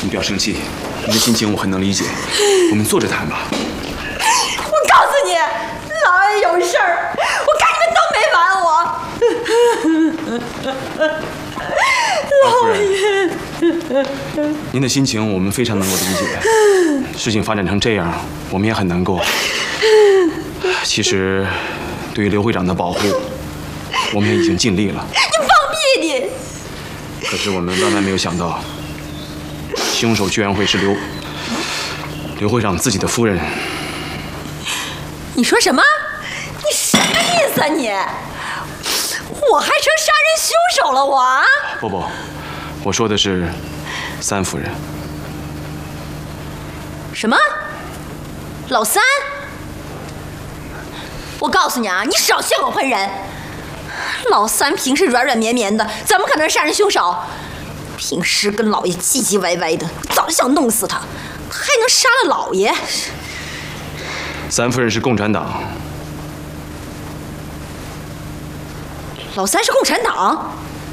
请不要生气，您的心情我很能理解。我们坐着谈吧。 我告诉你，老爷有事儿，我看你们都没完我。老爷， 您的心情我们非常能够理解。事情发展成这样，我们也很难过。其实，对于刘会长的保护，我们也已经尽力了。 你放屁你！ 可是我们万万没有想到，凶手居然会是刘会长自己的夫人。 你说什么？你什么意思啊你？我还成杀人凶手了我啊？ 不，我说的是三夫人。 什么？老三？我告诉你啊，你少血口喷人！老三平时软软绵绵的，怎么可能是杀人凶手？平时跟老爷唧唧歪歪的，早就想弄死他，还能杀了老爷？ 三夫人是共产党， 老三是共产党？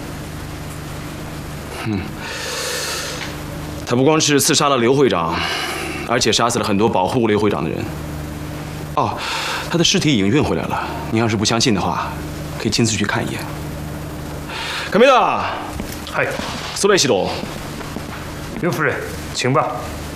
他不光是刺杀了刘会长，而且杀死了很多保护刘会长的人。哦，他的尸体已经运回来了。您要是不相信的话，可以亲自去看一眼。갑니다。 嗨， それしろ。 刘夫人，请吧。